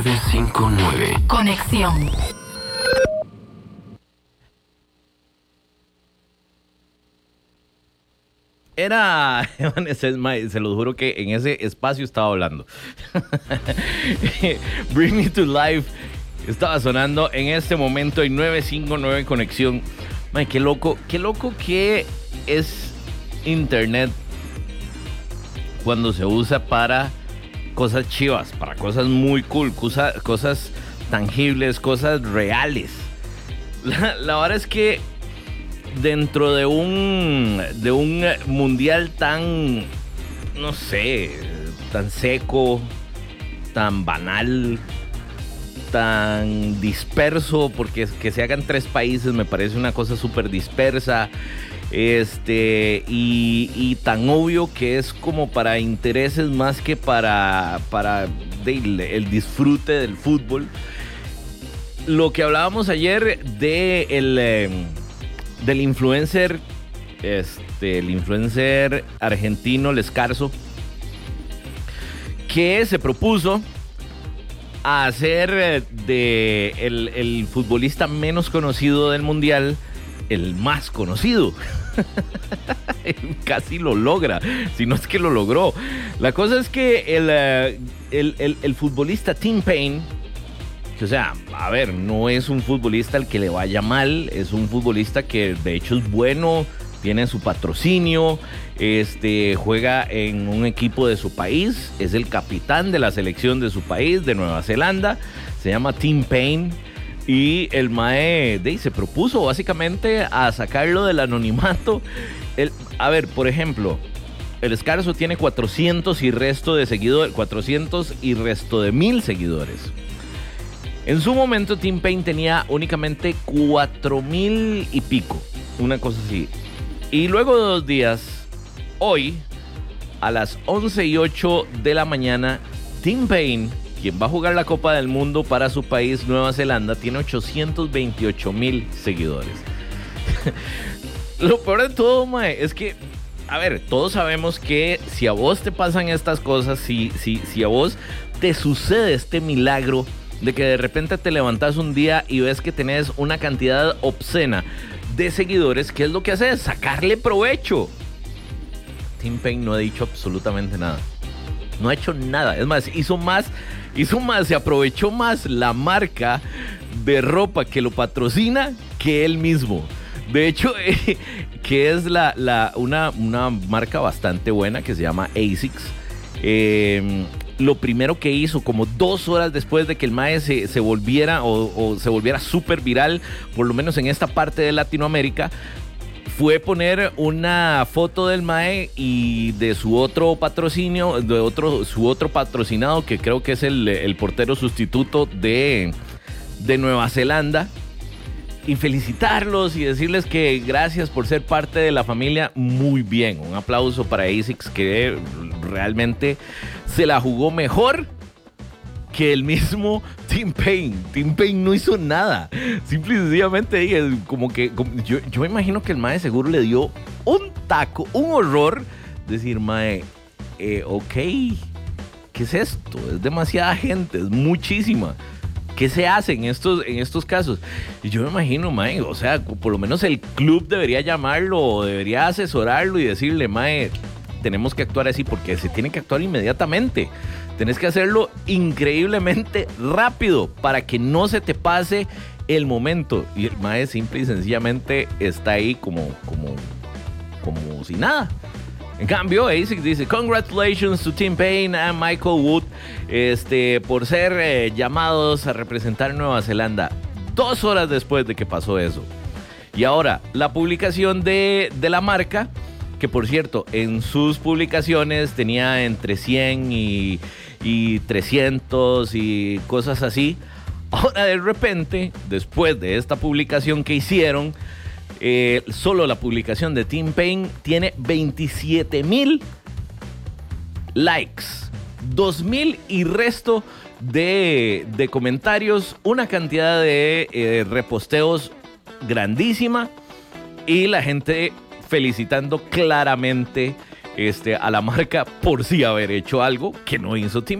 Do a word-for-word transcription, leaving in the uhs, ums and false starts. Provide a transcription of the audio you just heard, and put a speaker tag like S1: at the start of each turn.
S1: nueve cinco nueve.
S2: Conexión.
S3: Era, se lo juro que en ese espacio estaba hablando. Bring Me to Life estaba sonando en este momento en nueve cinco nueve Conexión. Mae, qué loco, qué loco que es internet cuando se usa para cosas chivas, para cosas muy cool, cosa, cosas tangibles, cosas reales. La, la verdad es que dentro de un de un mundial tan, no sé, tan seco, tan banal, tan disperso, porque que se hagan tres países me parece una cosa súper dispersa, este y, y tan obvio que es como para intereses más que para, para de, el disfrute del fútbol. Lo que hablábamos ayer de el... Eh, del influencer, este, el influencer argentino Lescarzo, que se propuso a hacer de el, el futbolista menos conocido del mundial el más conocido. Casi lo logra, si no es que lo logró. La cosa es que el, el, el, el futbolista Tim Payne, o sea, a ver, no es un futbolista al que le vaya mal, es un futbolista que de hecho es bueno, tiene su patrocinio, este, juega en un equipo de su país, es el capitán de la selección de su país, de Nueva Zelanda, se llama Tim Payne, y el mae de, se propuso básicamente a sacarlo del anonimato. El, a ver, por ejemplo, el Escarzo tiene cuatrocientos y resto de seguidores, cuatrocientos y resto de mil seguidores. En su momento, Tim Payne tenía únicamente cuatro mil y pico, una cosa así. Y luego de dos días, hoy, a las once y ocho de la mañana, Tim Payne, quien va a jugar la Copa del Mundo para su país, Nueva Zelanda, tiene ochocientos veintiocho mil seguidores. Lo peor de todo, mae, es que, a ver, todos sabemos que si a vos te pasan estas cosas, si, si, si a vos te sucede este milagro de que de repente te levantas un día y ves que tenés una cantidad obscena de seguidores, ¿qué es lo que haces? Sacarle provecho. Tim Payne no ha dicho absolutamente nada. No ha hecho nada. Es más, hizo más, hizo más, se aprovechó más la marca de ropa que lo patrocina que él mismo. De hecho, eh, que es la, la, una, una marca bastante buena que se llama ASICS. Eh... Lo primero que hizo, como dos horas después de que el mae se, se volviera o, o se volviera súper viral, por lo menos en esta parte de Latinoamérica, fue poner una foto del mae y de su otro patrocinio, de otro, su otro patrocinado, que creo que es el, el portero sustituto de, de Nueva Zelanda, y felicitarlos y decirles que gracias por ser parte de la familia. Muy bien, un aplauso para ASICS, que realmente se la jugó mejor que el mismo Tim Payne. Tim Payne no hizo nada. Simple y sencillamente dije, como que como, yo, yo me imagino que el mae seguro le dio un taco, un horror. Decir, mae, eh, ok, ¿qué es esto? Es demasiada gente, es muchísima. ¿Qué se hace en estos, en estos casos? Y yo me imagino, mae, o sea, por lo menos el club debería llamarlo o debería asesorarlo y decirle, mae, tenemos que actuar así, porque se tiene que actuar inmediatamente. Tenés que hacerlo increíblemente rápido para que no se te pase el momento. Y el mae simple y sencillamente está ahí como, como, como si nada. En cambio, ASICS dice, congratulations to Tim Payne and Michael Wood, este, por ser eh, llamados a representar Nueva Zelanda dos horas después de que pasó eso. Y ahora, la publicación de, de la marca, que por cierto, en sus publicaciones tenía entre cien y, y trescientos y cosas así. Ahora de repente, después de esta publicación que hicieron, Eh, solo la publicación de Tim Payne tiene veintisiete mil likes, dos mil y resto de, de comentarios, una cantidad de eh, reposteos grandísima y la gente felicitando claramente este, a la marca por sí haber hecho algo que no hizo Tim